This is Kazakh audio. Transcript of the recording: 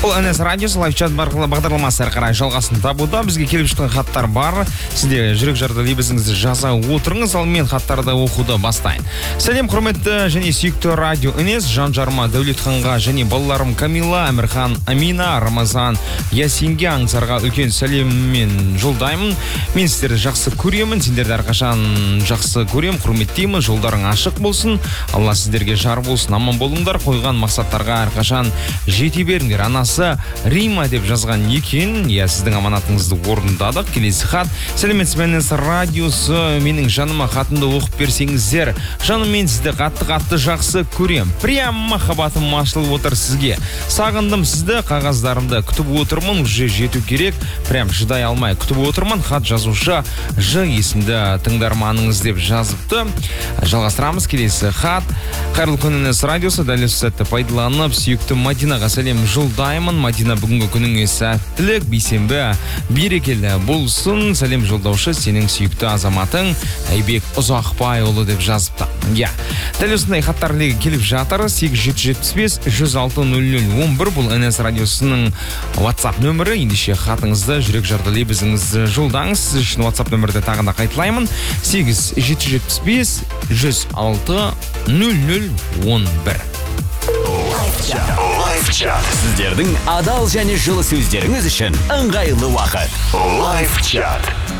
Бұл НС радиосы лайфчат бағдарламасы әрі қарай жалғасын табуда. Бізге келіп жатқан хаттар бар. Сізде жүрек жарды лебізіңізді жаза отырыңыз, ал мен хаттарды оқуды бастайын. Сәлем құрметті және сүйікті радио НС, Жан-Жарма Дәулетханға және балаларым Камила, Әмірхан, Амина, Рамазан, Ясинге аңсарға үлкен сәлеммен жолдаймын. Мен сіздерді жақсы көремін, сендерді әрқашан жақсы көрем, құрметтеймін. Жолдарың ашық болсын, Алла сіздерге жар болсын, аман болыңдар, қойған мақсаттарға әрқашан жете беріңдер. Анасы Рима деп жазған екен. Я сіздің аманатыңызды орындадық. Келесі хат: сәлеметсіз радиосы, менің жаныма хатымды оқып берсеңіздер. Жаным, мен сізді қатты жақсы көрем. Прям махаббатым ашылып отыр сізге. Сағындым сізді, қағаздарымды күтіп отырмын, уже жету керек. Прям шыдай алмай күтіп отырмын. Хат жазушы Ж есімді тыңдарманыңыз деп жазыпты. Жалғастырамыз. Келесі хат: қайырлы күн НС радиосы, дәл осы сәтті пайдаланып сүйікті Мадинаға сәлем жолдаймын. Мадина, бүгінгі күніңе сәттілік, бейсенбі берекелі болсын. Сәлем жолдаушы сенің сүйікті азаматың Айбек Ұзақбайұлы деп жазыпты. Дәл осындай хаттар келіп жатыр. 8775-106-00-11 бұл НС радиосының WhatsApp нөмірі. Ендеше хатыңызды, жүрек жарды лебізіңізді жолдаңыз. Сіз үшін WhatsApp нөмірді тағы да қайталаймын: 8775-106-00-11. Лайфчат. Сіздердің адал және жылы сөздеріңіз үшін ыңғайлы уақыт. Лайфчат.